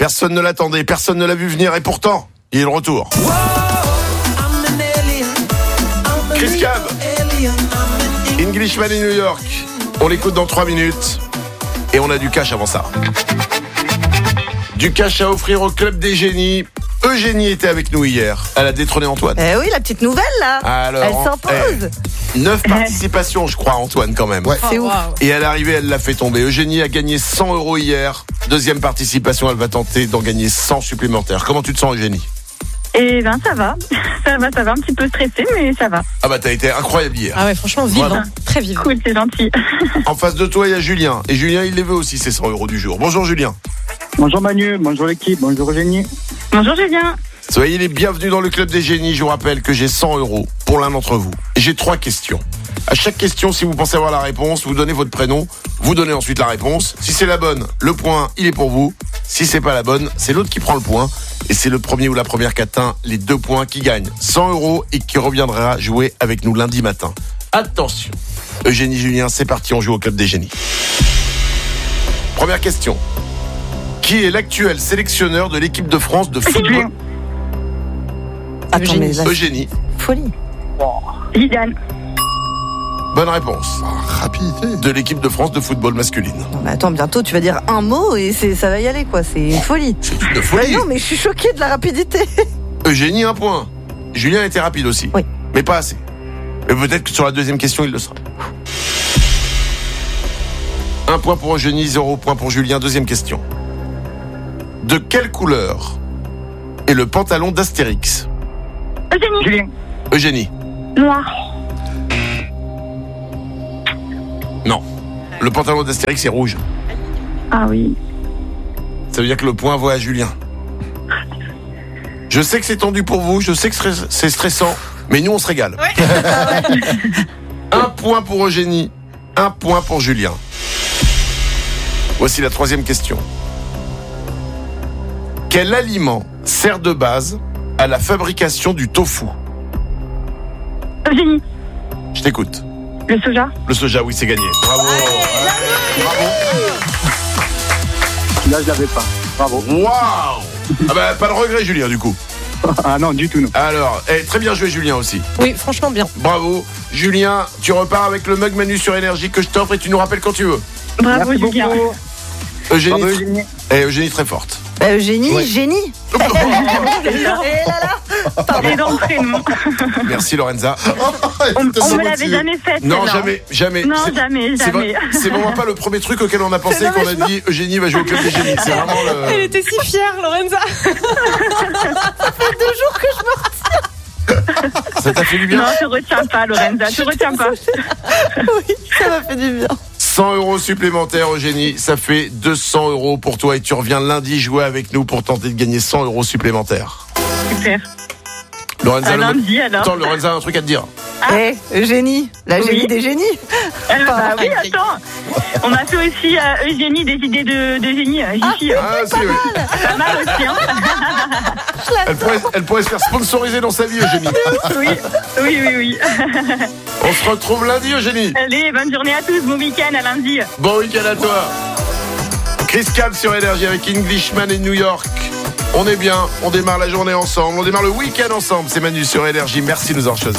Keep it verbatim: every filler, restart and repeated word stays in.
Personne ne l'attendait, personne ne l'a vu venir et pourtant, il est de retour. Chris Cab, Englishman in New York. On l'écoute dans trois minutes et on a du cash avant ça. Du cash à offrir au Club des Génies. Eugénie était avec nous hier. Elle a détrôné Antoine. Eh oui, la petite nouvelle là. Alors, elle s'impose. Eh, neuf participations, je crois, Antoine, quand même. Ouais. C'est oh, ouf. Wow. Et elle est arrivée, elle l'a fait tomber. Eugénie a gagné cent euros hier. Deuxième participation, elle va tenter d'en gagner cent supplémentaires. Comment tu te sens, Eugénie ? Eh ben, ça va. Ça va, ça va. Un petit peu stressée, mais ça va. Ah bah, t'as été incroyable hier. Ah ouais, franchement, vivant. Voilà. Très vivant. Cool, c'est gentil. En face de toi, il y a Julien. Et Julien, il les veut aussi, ces cent euros du jour. Bonjour, Julien. Bonjour Manu, bonjour l'équipe, bonjour Eugénie. Bonjour Julien. Soyez les bienvenus dans le Club des Génies. Je vous rappelle que j'ai cent euros pour l'un d'entre vous. Et j'ai trois questions. À chaque question, si vous pensez avoir la réponse, vous donnez votre prénom, vous donnez ensuite la réponse. Si c'est la bonne, le point, il est pour vous. Si c'est pas la bonne, c'est l'autre qui prend le point. Et c'est le premier ou la première qui atteint les deux points qui gagne cent euros et qui reviendra jouer avec nous lundi matin. Attention, Eugénie, Julien, c'est parti, on joue au Club des Génies. Première question. Qui est l'actuel sélectionneur de l'équipe de France de football ? Attends, mais là, Eugénie. Folie. Zidane. Bonne réponse. Ah, rapidité. De l'équipe de France de football masculine. Non, mais attends, bientôt tu vas dire un mot et c'est, ça va y aller quoi, c'est une folie. C'est une folie. Bah non, mais je suis choquée de la rapidité. Eugénie, un point. Julien était rapide aussi. Oui. Mais pas assez. Mais peut-être que sur la deuxième question, il le sera. Un point pour Eugénie, zéro point pour Julien. Deuxième question. De quelle couleur est le pantalon d'Astérix ? Eugénie. Julien. Eugénie. Noir. Non. Le pantalon d'Astérix est rouge. Ah oui. Ça veut dire que le point va à Julien. Je sais que c'est tendu pour vous, je sais que c'est stressant, mais nous on se régale. Ouais. Un point pour Eugénie, un point pour Julien. Voici la troisième question. Quel aliment sert de base à la fabrication du tofu ? Eugénie. Je t'écoute. Le soja. Le soja, oui, c'est gagné. Bravo. Ouais, bravo. Là, je l'avais pas. Bravo. Waouh. Ah bah, pas de regret, Julien, du coup. Ah non, du tout, non. Alors, eh, très bien joué, Julien, aussi. Oui, franchement, bien. Bravo. Julien, tu repars avec le mug Manu sur Énergie que je t'offre et tu nous rappelles quand tu veux. Bravo, Merci Julien. beaucoup. Eugénie, Bravo, Eugénie. Eh, Eugénie très forte. Bah, Eugénie, Ouais. génie. Et là là. Et dans le prénom. Merci, Lorenza. On, on me l'avait jamais faite. Non, celle-là. jamais, jamais. Non, C'est- jamais, C'est, jamais. vrai- c'est vraiment pas le premier truc auquel on a pensé C'est qu'on vrai, a dit Eugénie va jouer au Club des Génies. C'est vraiment Elle le. était si fière, Lorenza. Ça t'a fait du bien. Non, je retiens pas, Lorenza, je retiens pas. Oui, ça m'a fait du bien. cent euros supplémentaires, Eugénie. Ça fait deux cents euros pour toi et tu reviens lundi jouer avec nous pour tenter de gagner cent euros supplémentaires. Super. Lorenza, À le- lundi, alors. Attends, Lorenza a un truc à te dire. Eh, Eugénie, la Oui. génie des génies. Euh, bah oui, attends. On a fait aussi euh, Eugénie des idées de, de génie. Euh, Jiffy, euh, Ah, si, oui. pas mal aussi. Hein. Elle pourrait, elle pourrait se faire sponsoriser dans sa vie, Eugénie. Oui, oui, oui, oui. On se retrouve lundi, Eugénie. Allez, bonne journée à tous, bon week-end, à lundi. Bon week-end à toi. Chris Cab sur Énergie avec Englishman et New York. On est bien, on démarre la journée ensemble, on démarre le week-end ensemble. C'est Manu sur Énergie, merci de nous avoir choisis.